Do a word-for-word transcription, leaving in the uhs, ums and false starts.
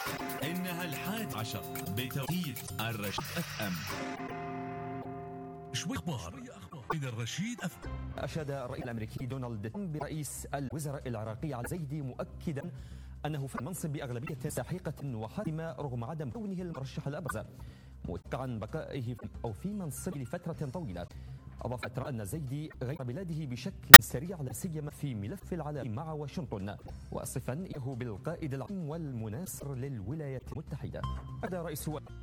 إنها الحادي عشر بتوقيت الرشيد اف ام. شوي أخبار من الرشيد اف ام. أشاد الرئيس الأمريكي دونالد ترامب برئيس الوزراء العراقي على زيدي مؤكدا أنه في المنصب بأغلبية ساحقة وحاسمة رغم عدم كونه المرشح الأبرز، متوقعا بقائه أو في منصبه لفترة طويلة. أضاف ترامب أن زيدي غير بلاده بشكل سريع لا سيما في ملف العلاقات مع واشنطن، وصفا إياه بالقائد العام والمناصر للولايات المتحدة. هذا رئيس